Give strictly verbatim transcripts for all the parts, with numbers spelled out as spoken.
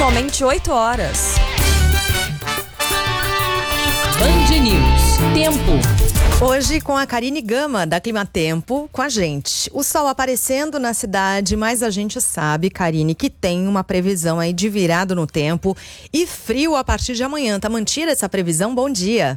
Pontualmente oito horas. Band News. Tempo. Hoje com a Karine Gama, da Climatempo, com a gente. O sol aparecendo na cidade, mas a gente sabe, Karine, que tem uma previsão aí de virada no tempo e frio a partir de amanhã. Tá mantida essa previsão? Bom dia.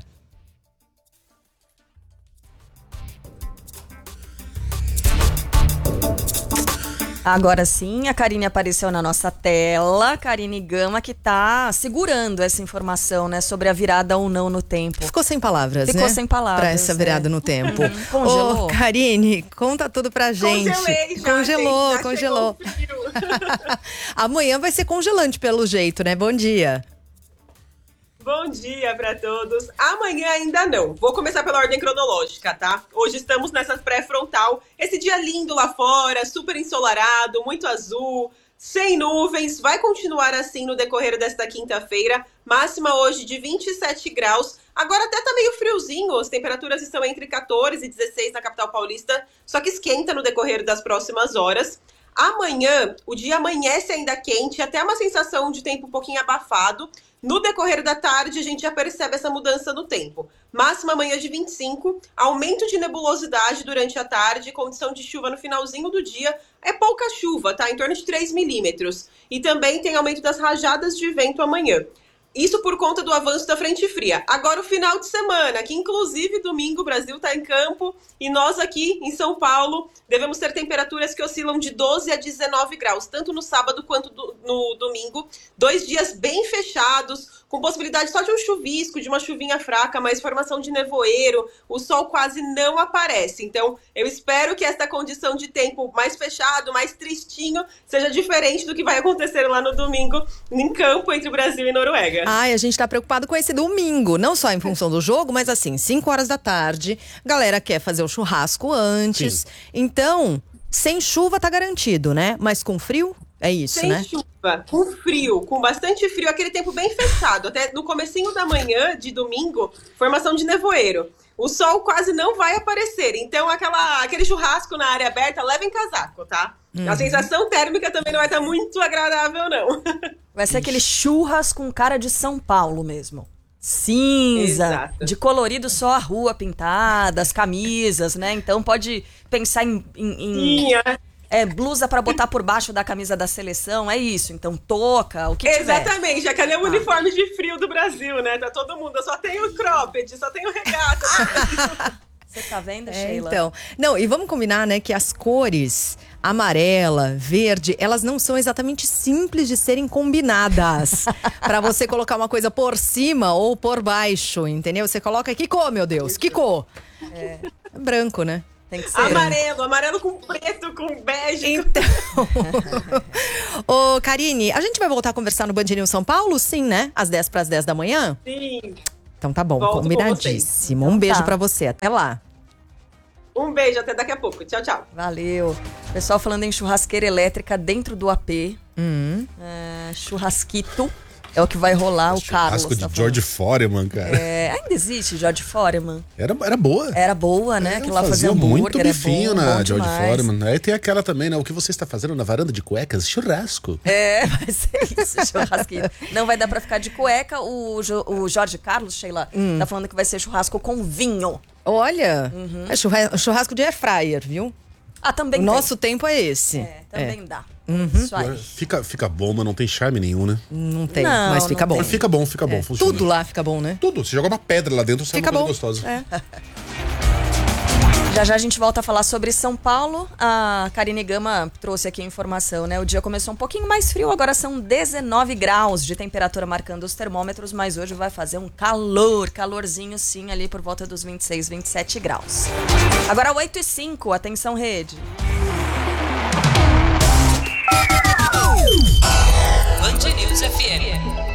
Agora sim, a Karine apareceu na nossa tela. Karine Gama, que tá segurando essa informação, né, sobre a virada ou não no tempo. Ficou sem palavras, Ficou né? sem palavras. Pra essa virada é. no tempo. Uhum. Congelou. Ô, Karine, conta tudo pra gente. Congelei já, Congelou, gente, já congelou. chegou o frio. Amanhã vai ser congelante pelo jeito, né? Bom dia. Bom dia para todos. Amanhã ainda não. Vou começar pela ordem cronológica, tá? Hoje estamos nessa pré-frontal. Esse dia lindo lá fora, super ensolarado, muito azul, sem nuvens. Vai continuar assim no decorrer desta quinta-feira. Máxima hoje de vinte e sete graus. Agora até tá meio friozinho. As temperaturas estão entre quatorze e dezesseis na capital paulista. Só que esquenta no decorrer das próximas horas. Amanhã, o dia amanhece ainda quente, até uma sensação de tempo um pouquinho abafado. No decorrer da tarde, a gente já percebe essa mudança no tempo. Máxima amanhã de vinte e cinco, aumento de nebulosidade durante a tarde, condição de chuva no finalzinho do dia. É pouca chuva, tá? Em torno de três milímetros. E também tem aumento das rajadas de vento amanhã. Isso por conta do avanço da frente fria. Agora o final de semana, que inclusive domingo o Brasil está em campo e nós aqui em São Paulo devemos ter temperaturas que oscilam de doze a dezenove graus, tanto no sábado quanto do, no domingo. Dois dias bem fechados, com possibilidade só de um chuvisco, de uma chuvinha fraca, mas formação de nevoeiro, o sol quase não aparece. Então eu espero que esta condição de tempo mais fechado, mais tristinho, seja diferente do que vai acontecer lá no domingo em campo entre o Brasil e Noruega. Ai, a gente tá preocupado com esse domingo, não só em função do jogo, mas assim, cinco horas da tarde, galera quer fazer o churrasco antes. Sim. Então, sem chuva tá garantido, né? Mas com frio, é isso, sem né? Sem chuva, com frio, com bastante frio, aquele tempo bem fechado. Até no comecinho da manhã de domingo, formação de nevoeiro. O sol quase não vai aparecer, então aquela, aquele churrasco na área aberta, levem casaco, tá? Uhum. A sensação térmica também não vai estar muito agradável, não. Vai ser aquele churras com cara de São Paulo mesmo. Cinza, exato. De colorido só a rua pintada, as camisas, né? Então pode pensar em... em, em... Sim, é. É, blusa pra botar por baixo da camisa da seleção, é isso. Então, touca, o que Exatamente, tiver. já cadê o ah. uniforme de frio do Brasil, né? Tá todo mundo, eu só tenho cropped, só tenho regata. Você tá vendo, é, Sheila? Então, não, e vamos combinar, né, que as cores amarela, verde, elas não são exatamente simples de serem combinadas. Pra você colocar uma coisa por cima ou por baixo, entendeu? Você coloca, que cor, meu Deus? Que cor? É. Branco, né? Tem que ser amarelo, amarelo com preto, com bege. Então, ô Karine, a gente vai voltar a conversar no Band News São Paulo? Sim, né? Às dez para as dez da manhã? Sim. Então tá bom, volto combinadíssimo. Um beijo tá. pra você, até lá. Um beijo, até daqui a pouco. Tchau, tchau. Valeu. Pessoal falando em churrasqueira elétrica dentro do A P. Uhum. É, churrasquito. É o que vai rolar, o, o Carlos. Churrasco de tá George Foreman, cara. É, ainda existe George Foreman. Era, era boa. Era boa, né? É, Aquilo lá fazia fazia hambúrguer, muito bifinho bom, na bom George demais. Foreman. Aí tem aquela também, né? O que você está fazendo na varanda de cuecas? Churrasco. É, vai ser isso, churrasquinho. Não vai dar pra ficar de cueca. O, o Jorge Carlos, Sheila, hum. tá falando que vai ser churrasco com vinho. Olha, uhum. é churrasco, churrasco de air fryer, viu? Ah, também O tem. nosso tempo é esse. É, também é. dá. Uhum. Isso aí. Fica, fica bom, mas não tem charme nenhum, né? Não tem, não, mas fica bom. Mas fica bom, fica bom, é. funciona. Tudo lá fica bom, né? Tudo. Você joga uma pedra lá dentro, sai fica uma coisa bom. gostosa. É. Já já a gente volta a falar sobre São Paulo. A Karine Gama trouxe aqui a informação, né? O dia começou um pouquinho mais frio, agora são dezenove graus de temperatura marcando os termômetros, mas hoje vai fazer um calor, calorzinho sim, ali por volta dos vinte e seis, vinte e sete graus. Agora oito e cinco, atenção rede. Band News F M.